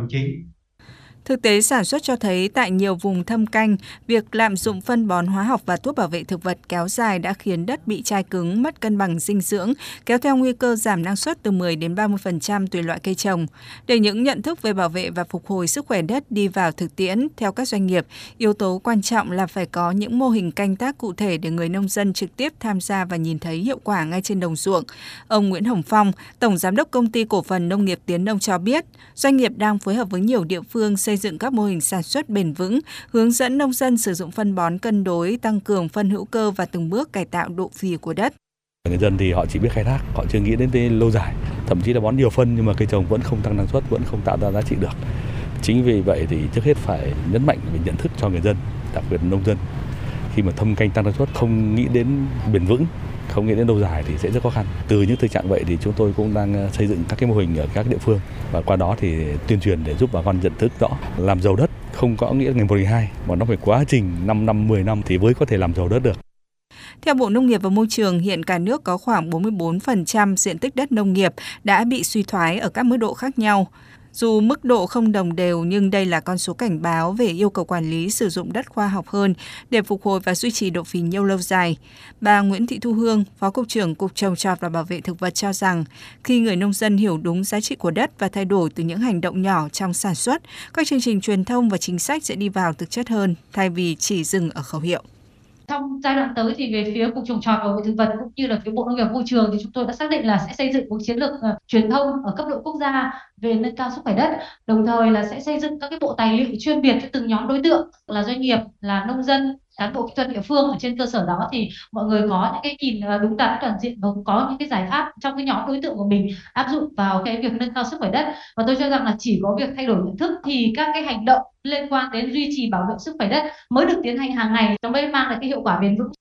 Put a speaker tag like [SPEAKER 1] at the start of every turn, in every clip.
[SPEAKER 1] đồng chí.
[SPEAKER 2] Thực tế sản xuất cho thấy tại nhiều vùng thâm canh, việc lạm dụng phân bón hóa học và thuốc bảo vệ thực vật kéo dài đã khiến đất bị chai cứng, mất cân bằng dinh dưỡng, kéo theo nguy cơ giảm năng suất từ 10 đến 30% tùy loại cây trồng. Để những nhận thức về bảo vệ và phục hồi sức khỏe đất đi vào thực tiễn, theo các doanh nghiệp, yếu tố quan trọng là phải có những mô hình canh tác cụ thể để người nông dân trực tiếp tham gia và nhìn thấy hiệu quả ngay trên đồng ruộng. Ông Nguyễn Hồng Phong, Tổng Giám đốc Công ty Cổ phần Nông nghiệp Tiến Nông cho biết, doanh nghiệp đang phối hợp với nhiều địa phương xây dựng các mô hình sản xuất bền vững, hướng dẫn nông dân sử dụng phân bón cân đối, tăng cường phân hữu cơ và từng bước cải tạo độ phì của đất.
[SPEAKER 3] Người dân thì họ chỉ biết khai thác, họ chưa nghĩ đến lâu dài, thậm chí là bón nhiều phân nhưng mà cây trồng vẫn không tăng năng suất, vẫn không tạo ra giá trị được. Chính vì vậy thì trước hết phải nhấn mạnh về nhận thức cho người dân, đặc biệt là nông dân. Khi mà thâm canh tăng năng suất không nghĩ đến bền vững, không nghĩ đến lâu dài thì sẽ rất khó khăn. Từ những thực trạng vậy thì chúng tôi cũng đang xây dựng các cái mô hình ở các địa phương và qua đó thì tuyên truyền để giúp bà con nhận thức rõ làm giàu đất không có nghĩa ngày 1 ngày 2 mà nó phải quá trình 5 năm, 10 năm thì mới có thể làm giàu đất được.
[SPEAKER 2] Theo Bộ Nông nghiệp và Môi trường, hiện cả nước có khoảng 44% diện tích đất nông nghiệp đã bị suy thoái ở các mức độ khác nhau. Dù mức độ không đồng đều nhưng đây là con số cảnh báo về yêu cầu quản lý sử dụng đất khoa học hơn để phục hồi và duy trì độ phì nhiêu lâu dài. Bà Nguyễn Thị Thu Hương, Phó Cục trưởng Cục Trồng trọt và Bảo vệ thực vật cho rằng, khi người nông dân hiểu đúng giá trị của đất và thay đổi từ những hành động nhỏ trong sản xuất, các chương trình truyền thông và chính sách sẽ đi vào thực chất hơn, thay vì chỉ dừng ở khẩu hiệu.
[SPEAKER 4] Trong giai đoạn tới thì về phía Cục Trồng trọt và Bảo vệ thực vật cũng như là phía Bộ Nông nghiệp và Môi trường thì chúng tôi đã xác định là sẽ xây dựng một chiến lược truyền thông ở cấp độ quốc gia về nâng cao sức khỏe đất, đồng thời là sẽ xây dựng các cái bộ tài liệu chuyên biệt cho từng nhóm đối tượng là doanh nghiệp, là nông dân, cán bộ kỹ thuật địa phương. Ở trên cơ sở đó thì mọi người có những cái nhìn đúng đắn toàn diện và có những cái giải pháp trong cái nhóm đối tượng của mình áp dụng vào cái việc nâng cao sức khỏe đất. Và tôi cho rằng là chỉ có việc thay đổi nhận thức thì các cái hành động liên quan đến duy trì bảo vệ sức khỏe đất mới được tiến hành hàng ngày, nó mới mang lại cái hiệu quả bền vững.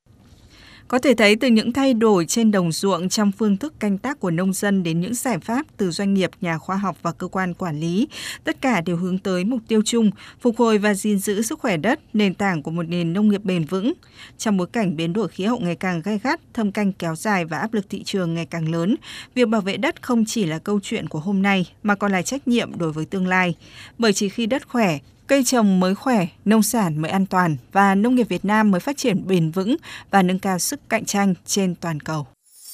[SPEAKER 2] Có thể thấy từ những thay đổi trên đồng ruộng trong phương thức canh tác của nông dân đến những giải pháp từ doanh nghiệp, nhà khoa học và cơ quan quản lý, tất cả đều hướng tới mục tiêu chung, phục hồi và gìn giữ sức khỏe đất, nền tảng của một nền nông nghiệp bền vững. Trong bối cảnh biến đổi khí hậu ngày càng gay gắt, thâm canh kéo dài và áp lực thị trường ngày càng lớn, việc bảo vệ đất không chỉ là câu chuyện của hôm nay mà còn là trách nhiệm đối với tương lai. Bởi chỉ khi đất khỏe, cây trồng mới khỏe, nông sản mới an toàn và nông nghiệp Việt Nam mới phát triển bền vững và nâng cao sức cạnh tranh trên toàn cầu.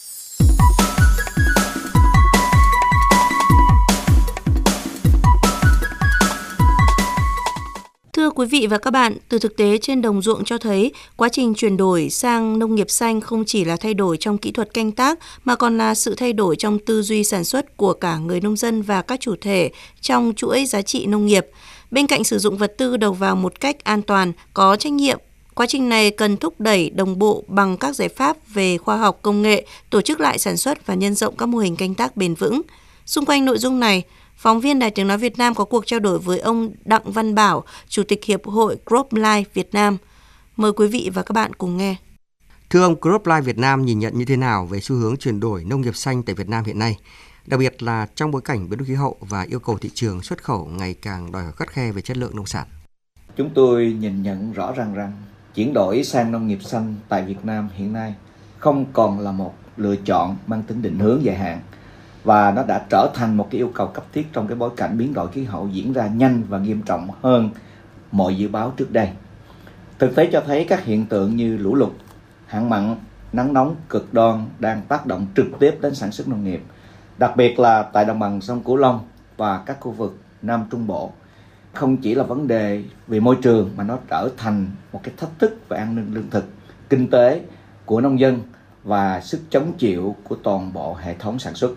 [SPEAKER 5] Thưa quý vị và các bạn, từ thực tế trên đồng ruộng cho thấy, quá trình chuyển đổi sang nông nghiệp xanh không chỉ là thay đổi trong kỹ thuật canh tác, mà còn là sự thay đổi trong tư duy sản xuất của cả người nông dân và các chủ thể trong chuỗi giá trị nông nghiệp. Bên cạnh sử dụng vật tư đầu vào một cách an toàn, có trách nhiệm, quá trình này cần thúc đẩy đồng bộ bằng các giải pháp về khoa học công nghệ, tổ chức lại sản xuất và nhân rộng các mô hình canh tác bền vững. Xung quanh nội dung này, phóng viên Đài Tiếng nói Việt Nam có cuộc trao đổi với ông Đặng Văn Bảo, Chủ tịch Hiệp hội CropLife Việt Nam. Mời quý vị và các bạn cùng nghe.
[SPEAKER 6] Thưa ông, CropLife Việt Nam nhìn nhận như thế nào về xu hướng chuyển đổi nông nghiệp xanh tại Việt Nam hiện nay? Đặc biệt là trong bối cảnh biến đổi khí hậu và yêu cầu thị trường xuất khẩu ngày càng đòi hỏi khắt khe về chất lượng nông sản.
[SPEAKER 7] Chúng tôi nhìn nhận rõ ràng rằng chuyển đổi sang nông nghiệp xanh tại Việt Nam hiện nay không còn là một lựa chọn mang tính định hướng dài hạn, và nó đã trở thành một cái yêu cầu cấp thiết trong cái bối cảnh biến đổi khí hậu diễn ra nhanh và nghiêm trọng hơn mọi dự báo trước đây. Thực tế cho thấy các hiện tượng như lũ lụt, hạn mặn, nắng nóng cực đoan đang tác động trực tiếp đến sản xuất nông nghiệp, đặc biệt là tại đồng bằng sông Cửu Long và các khu vực Nam Trung Bộ. Không chỉ là vấn đề về môi trường mà nó trở thành một cái thách thức về an ninh lương thực, kinh tế của nông dân và sức chống chịu của toàn bộ hệ thống sản xuất.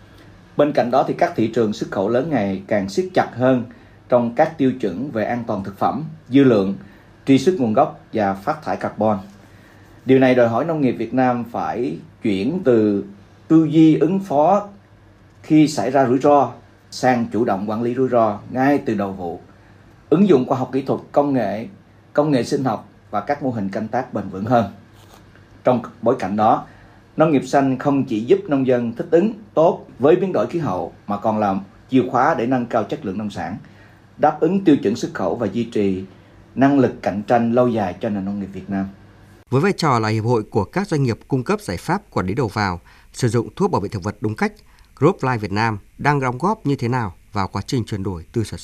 [SPEAKER 7] Bên cạnh đó thì các thị trường xuất khẩu lớn ngày càng siết chặt hơn trong các tiêu chuẩn về an toàn thực phẩm, dư lượng, truy xuất nguồn gốc và phát thải carbon. Điều này đòi hỏi nông nghiệp Việt Nam phải chuyển từ tư duy ứng phó khi xảy ra rủi ro sang chủ động quản lý rủi ro ngay từ đầu vụ, ứng dụng khoa học kỹ thuật, công nghệ sinh học và các mô hình canh tác bền vững hơn. Trong bối cảnh đó, nông nghiệp xanh không chỉ giúp nông dân thích ứng tốt với biến đổi khí hậu mà còn là chìa khóa để nâng cao chất lượng nông sản, đáp ứng tiêu chuẩn xuất khẩu và duy trì năng lực cạnh tranh lâu dài cho nền nông nghiệp Việt Nam.
[SPEAKER 6] Với vai trò là hiệp hội của các doanh nghiệp cung cấp giải pháp quản lý đầu vào, sử dụng thuốc bảo vệ thực vật đúng cách, CropLife Việt Nam đang đóng góp như thế nào vào quá trình chuyển đổi từ sản